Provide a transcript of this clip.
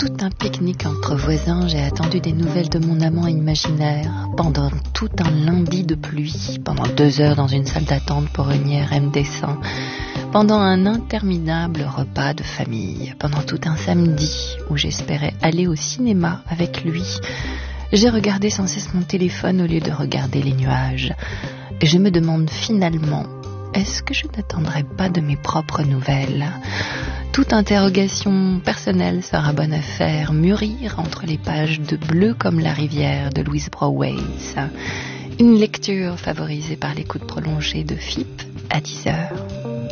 tout un pique-nique entre voisins, j'ai attendu des nouvelles de mon amant imaginaire pendant tout un lundi de pluie, pendant 2 heures dans une salle d'attente pour une IRM décent, pendant un interminable repas de famille, pendant tout un samedi où j'espérais aller au cinéma avec lui. J'ai regardé sans cesse mon téléphone au lieu de regarder les nuages. Et je me demande finalement, est-ce que je n'attendrai pas de mes propres nouvelles ? Toute interrogation personnelle sera bonne à faire, mûrir entre les pages de Bleu comme la rivière de Louise Braithwaite. Une lecture favorisée par l'écoute prolongée de FIP à 10h.